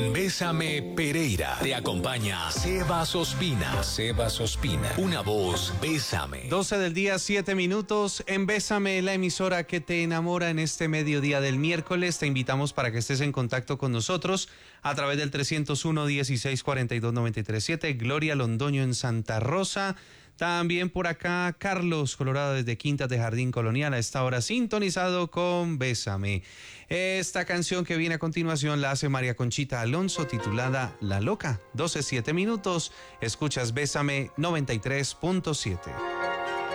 Bésame Pereira. Te acompaña Sebas Ospina. Sebas Ospina. Una voz, Bésame. 12 del día, 7 minutos. En Bésame, la emisora que te enamora en este mediodía del miércoles. Te invitamos para que estés en contacto con nosotros a través del 301-1642-937. Gloria Londoño en Santa Rosa. También por acá, Carlos Colorado desde Quintas de Jardín Colonial, a esta hora sintonizado con Bésame. Esta canción que viene a continuación la hace María Conchita Alonso, titulada La Loca. 12, 7 minutos. Escuchas Bésame 93.7.